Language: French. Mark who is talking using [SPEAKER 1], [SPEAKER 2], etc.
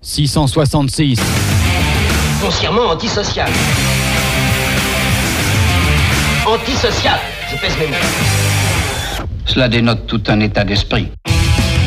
[SPEAKER 1] 666.
[SPEAKER 2] Foncièrement antisocial. Antisocial, je pèse mes mots.
[SPEAKER 3] Cela dénote tout un état d'esprit.